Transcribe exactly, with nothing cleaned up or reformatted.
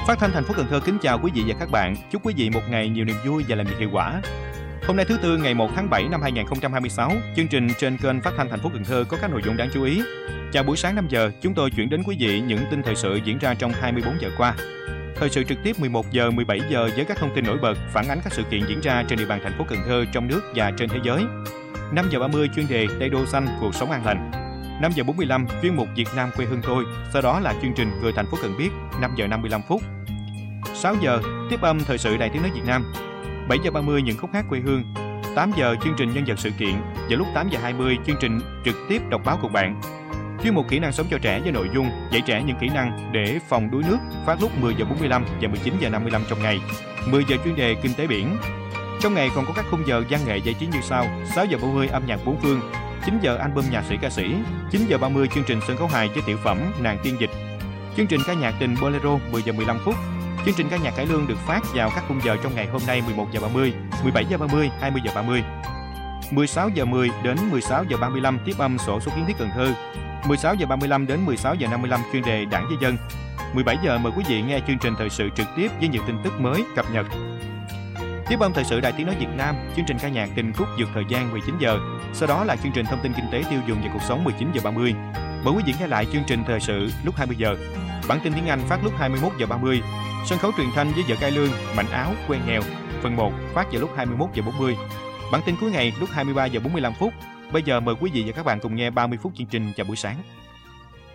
Phát thanh thành phố Cần Thơ kính chào quý vị và các bạn. Chúc quý vị một ngày nhiều niềm vui và làm việc hiệu quả. Hôm nay thứ Tư ngày một tháng bảy năm hai nghìn không trăm hai mươi sáu, chương trình trên kênh Phát thanh thành phố Cần Thơ có các nội dung đáng chú ý. Chào buổi sáng năm giờ, chúng tôi chuyển đến quý vị những tin thời sự diễn ra trong hai mươi bốn giờ qua. Thời sự trực tiếp mười một giờ, mười bảy giờ với các thông tin nổi bật phản ánh các sự kiện diễn ra trên địa bàn thành phố Cần Thơ, trong nước và trên thế giới. năm giờ ba mươi chuyên đề Tây Đô Xanh, cuộc sống an lành. năm giờ bốn mươi lăm chuyên mục Việt Nam quê hương tôi. Sau đó là chương trình Người thành phố cần biết năm giờ năm mươi lăm phút. sáu giờ tiếp âm thời sự Đài Tiếng nói Việt Nam. bảy giờ ba mươi những khúc hát quê hương. tám giờ chương trình nhân vật sự kiện. Vào lúc tám giờ hai mươi chương trình trực tiếp đọc báo cùng bạn. Chuyên mục kỹ năng sống cho trẻ với nội dung dạy trẻ những kỹ năng để phòng đuối nước phát lúc mười giờ bốn mươi lăm và mười chín giờ năm mươi lăm trong ngày. mười giờ chuyên đề kinh tế biển. Trong ngày còn có các khung giờ văn nghệ giải trí như sau: sáu giờ ba mươi âm nhạc bốn phương, chín giờ album nhạc sĩ ca sĩ, chín giờ ba mươi chương trình sân khấu hài với tiểu phẩm Nàng tiên dịch, chương trình ca nhạc tình Bolero mười giờ mười lăm phút. Chương trình ca nhạc cải lương được phát vào các khung giờ trong ngày hôm nay: mười một giờ ba mươi, mười bảy giờ ba mươi, hai mươi giờ ba mươi. mười sáu giờ mười đến mười sáu giờ ba mươi lăm tiếp âm sổ số kiến thiết Cần Thơ. mười sáu giờ ba mươi lăm đến mười sáu giờ năm mươi lăm chuyên đề Đảng với dân. mười bảy giờ mời quý vị nghe chương trình thời sự trực tiếp với những tin tức mới cập nhật. Tiếp âm thời sự Đài Tiếng nói Việt Nam, chương trình ca nhạc tình khúc vượt thời gian mười chín giờ. Sau đó là chương trình thông tin kinh tế tiêu dùng và cuộc sống mười chín giờ ba mươi. Mời quý vị nghe lại chương trình thời sự lúc hai mươi giờ. Bản tin tiếng Anh phát lúc hai mươi mốt giờ ba mươi. Sân khấu truyền thanh với vở cải lương Mảnh áo quê nghèo phần một phát vào lúc hai mươi mốt giờ bốn mươi. Bản tin cuối ngày lúc hai mươi ba giờ bốn mươi lăm phút. Bây giờ mời quý vị và các bạn cùng nghe ba mươi phút chương trình chào buổi sáng.